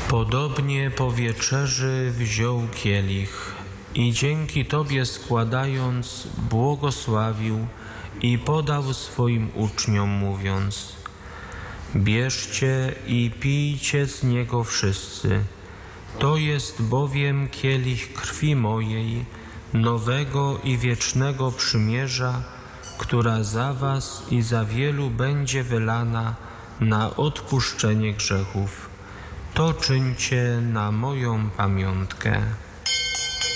Podobnie po wieczerzy wziął kielich i dzięki Tobie składając, błogosławił i podał swoim uczniom, mówiąc: bierzcie i pijcie z niego wszyscy. To jest bowiem kielich krwi mojej, nowego i wiecznego przymierza, która za was i za wielu będzie wylana na odpuszczenie grzechów. To czyńcie na moją pamiątkę.